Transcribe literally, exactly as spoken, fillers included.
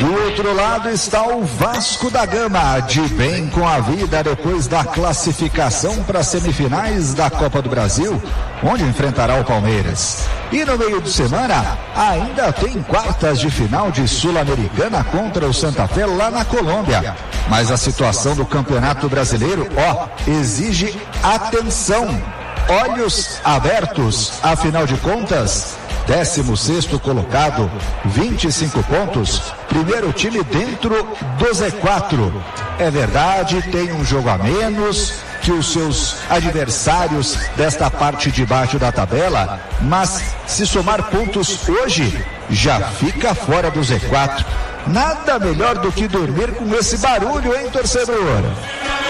Do outro lado está o Vasco da Gama, de bem com a vida depois da classificação para as semifinais da Copa do Brasil, onde enfrentará o Palmeiras. E no meio de semana, ainda tem quartas de final de Sul-Americana contra o Santa Fé lá na Colômbia. Mas a situação do Campeonato Brasileiro, ó, exige atenção, olhos abertos, afinal de contas, décimo sexto colocado, vinte e cinco pontos, primeiro time dentro do Z quatro. É verdade, tem um jogo a menos que os seus adversários desta parte de baixo da tabela, mas se somar pontos hoje, já fica fora do Z quatro. Nada melhor do que dormir com esse barulho, hein, torcedor?